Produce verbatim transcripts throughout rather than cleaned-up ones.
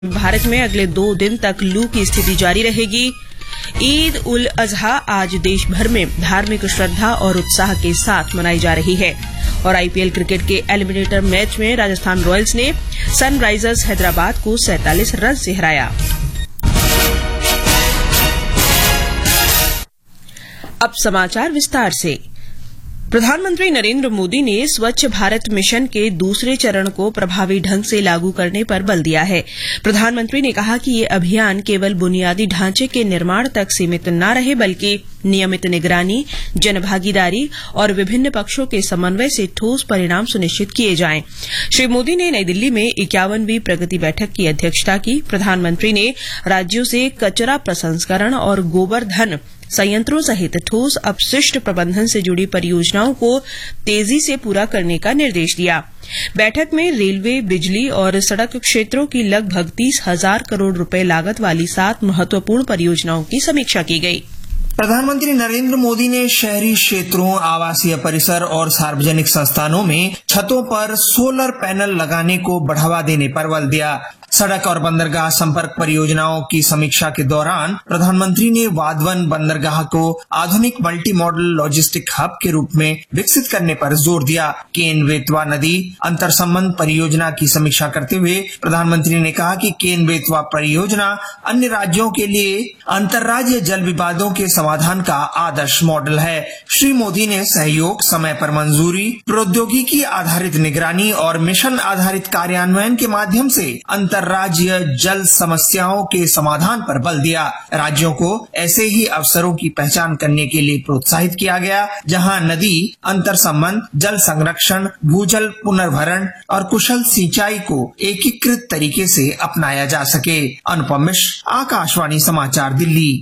भारत में अगले दो दिन तक लू की स्थिति जारी रहेगी। ईद उल अजहा आज देश भर में धार्मिक श्रद्धा और उत्साह के साथ मनाई जा रही है। और आईपीएल क्रिकेट के एलिमिनेटर मैच में राजस्थान रॉयल्स ने सनराइजर्स हैदराबाद को सैंतालीस रन से हराया। अब समाचार विस्तार से। प्रधानमंत्री नरेंद्र मोदी ने स्वच्छ भारत मिशन के दूसरे चरण को प्रभावी ढंग से लागू करने पर बल दिया है। प्रधानमंत्री ने कहा कि ये अभियान केवल बुनियादी ढांचे के निर्माण तक सीमित न रहे, बल्कि नियमित निगरानी, जनभागीदारी और विभिन्न पक्षों के समन्वय से ठोस परिणाम सुनिश्चित किए जाएं। श्री मोदी ने नई दिल्ली में इक्यावनवीं प्रगति बैठक की अध्यक्षता की। प्रधानमंत्री ने राज्यों से कचरा प्रसंस्करण और गोबर धन संयंत्रों सहित ठोस अपशिष्ट प्रबंधन से जुड़ी परियोजनाओं को तेजी से पूरा करने का निर्देश दिया। बैठक में रेलवे, बिजली और सड़क क्षेत्रों की लगभग तीस हजार करोड़ रुपए लागत वाली सात महत्वपूर्ण परियोजनाओं की समीक्षा की गई। प्रधानमंत्री नरेंद्र मोदी ने शहरी क्षेत्रों, आवासीय परिसर और सार्वजनिक संस्थानों में छतों पर सोलर पैनल लगाने को बढ़ावा देने पर बल दिया। सड़क और बंदरगाह संपर्क परियोजनाओं की समीक्षा के दौरान प्रधानमंत्री ने वाधवन बंदरगाह को आधुनिक मल्टी मॉडल लॉजिस्टिक हब के रूप में विकसित करने पर जोर दिया। केन बेतवा नदी अंतर संबंध परियोजना की समीक्षा करते हुए प्रधानमंत्री ने कहा कि केन बेतवा परियोजना अन्य राज्यों के लिए अंतर्राज्य जल विवादों के समाधान का आदर्श मॉडल है। श्री मोदी ने सहयोग, समय पर मंजूरी, प्रौद्योगिकी आधारित निगरानी और मिशन आधारित कार्यान्वयन के माध्यम से अंतर राज्य जल समस्याओं के समाधान पर बल दिया। राज्यों को ऐसे ही अवसरों की पहचान करने के लिए प्रोत्साहित किया गया जहां नदी अंतर संबंध, जल संरक्षण, भूजल पुनर्भरण और कुशल सिंचाई को एकीकृत तरीके से अपनाया जा सके। अनुपम मिश्र, आकाशवाणी समाचार, दिल्ली।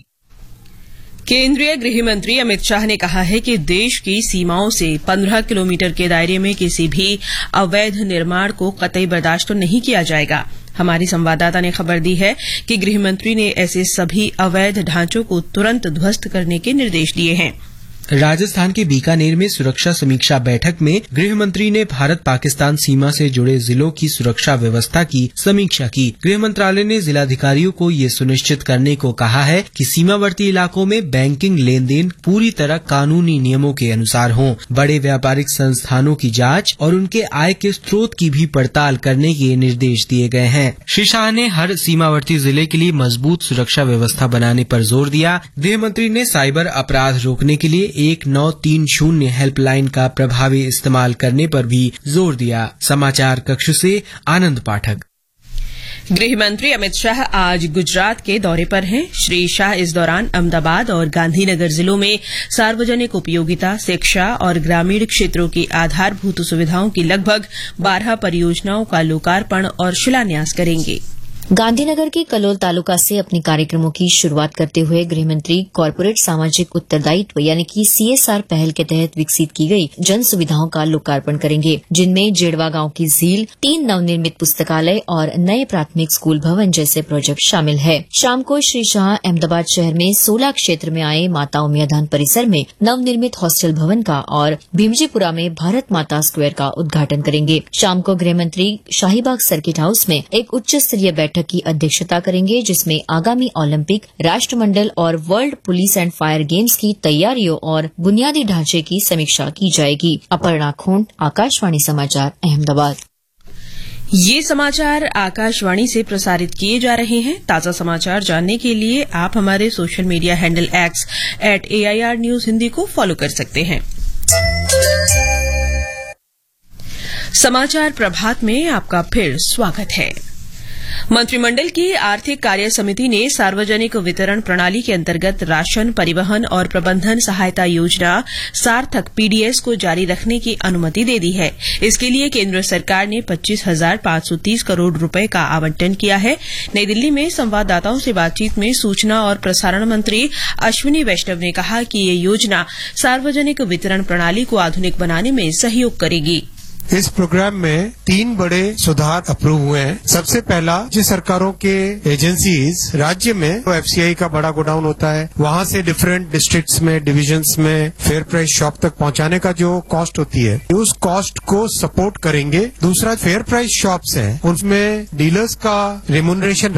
केंद्रीय गृह मंत्री अमित शाह ने कहा है कि देश की सीमाओं से पंद्रह किलोमीटर के दायरे में किसी भी अवैध निर्माण को कतई बर्दाश्त नहीं किया जाएगा। हमारी संवाददाता ने खबर दी है कि गृह मंत्री ने ऐसे सभी अवैध ढांचों को तुरंत ध्वस्त करने के निर्देश दिए हैं। राजस्थान के बीकानेर में सुरक्षा समीक्षा बैठक में गृह मंत्री ने भारत पाकिस्तान सीमा से जुड़े जिलों की सुरक्षा व्यवस्था की समीक्षा की। गृह मंत्रालय ने जिलाधिकारियों को ये सुनिश्चित करने को कहा है कि सीमावर्ती इलाकों में बैंकिंग लेन देन पूरी तरह कानूनी नियमों के अनुसार हों। बड़े व्यापारिक संस्थानों की जांच और उनके आय के स्रोत की भी पड़ताल करने के निर्देश दिए गए हैं। श्री शाह ने हर सीमावर्ती जिले के लिए मजबूत सुरक्षा व्यवस्था बनाने पर जोर दिया। गृह मंत्री ने साइबर अपराध रोकने के लिए एक नौ तीन शून्य हेल्पलाइन का प्रभावी इस्तेमाल करने पर भी जोर दिया। समाचार कक्ष से आनंद पाठक। गृह मंत्री अमित शाह आज गुजरात के दौरे पर हैं। श्री शाह इस दौरान अहमदाबाद और गांधीनगर जिलों में सार्वजनिक उपयोगिता, शिक्षा और ग्रामीण क्षेत्रों की आधारभूत सुविधाओं की लगभग बारह परियोजनाओं का लोकार्पण और शिलान्यास करेंगे। गांधीनगर के कलोल तालुका से अपने कार्यक्रमों की शुरुआत करते हुए गृहमंत्री कॉरपोरेट सामाजिक उत्तरदायित्व यानी कि सीएसआर पहल के तहत विकसित की गई जन सुविधाओं का लोकार्पण करेंगे, जिनमें जेड़वा गांव की झील, तीन नवनिर्मित पुस्तकालय और नए प्राथमिक स्कूल भवन जैसे प्रोजेक्ट शामिल है। शाम को श्री शाह अहमदाबाद शहर में सोला क्षेत्र में आए माता उमियाधान परिसर में नवनिर्मित हॉस्टल भवन का और भीमजीपुरा में भारत माता स्क्वायर का उद्घाटन करेंगे। शाम को गृहमंत्री शाहीबाग सर्किट हाउस में एक उच्च स्तरीय बैठक की अध्यक्षता करेंगे, जिसमें आगामी ओलंपिक, राष्ट्रमंडल और world police and fire games की तैयारियों और बुनियादी ढांचे की समीक्षा की जाएगी। अपर्णा खोंड, आकाशवाणी समाचार, अहमदाबाद। ये समाचार आकाशवाणी से प्रसारित किए जा रहे हैं। ताजा समाचार जानने के लिए आप हमारे social media handle x eight AIR news Hindi को फॉलो कर सकते हैं। समाचार प्रभात में आपका फिर स्वागत है। मंत्रिमंडल की आर्थिक कार्य समिति ने सार्वजनिक वितरण प्रणाली के अंतर्गत राशन, परिवहन और प्रबंधन सहायता योजना सार्थक पीडीएस को जारी रखने की अनुमति दे दी है। इसके लिए केंद्र सरकार ने पच्चीस हजार पांच सौ तीस करोड़ रुपए का आवंटन किया है। नई दिल्ली में संवाददाताओं से बातचीत में सूचना और प्रसारण मंत्री अश्विनी वैष्णव ने कहा कि ये योजना सार्वजनिक वितरण प्रणाली को आधुनिक बनाने में सहयोग करेगी। इस प्रोग्राम में तीन बड़े सुधार अप्रूव हुए हैं। सबसे पहला, राज्य सरकारों के एजेंसीज राज्य में एफसीआई का बड़ा गोडाउन होता है, वहां से डिफरेंट डिस्ट्रिक्ट्स में, डिविजन्स में फेयर प्राइस शॉप तक पहुंचाने का जो कॉस्ट होती है, उस कॉस्ट को सपोर्ट करेंगे। दूसरा, फेयर प्राइस शॉप्स हैं, उनमें डीलर्स का रेम्यूनरेशन